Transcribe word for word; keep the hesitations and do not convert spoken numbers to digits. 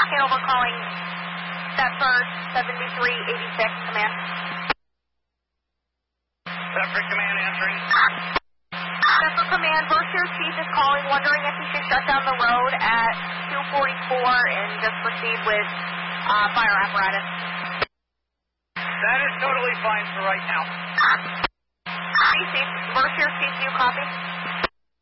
Hanover calling Thetford seventy-three eighty-six, command. Thetford command answering. Thetford command, Berkshire Chief is calling, wondering if he should shut down the road at two forty-four and just proceed with uh, fire apparatus. That is totally fine for right now. Chief, Berkshire Chief, do you copy?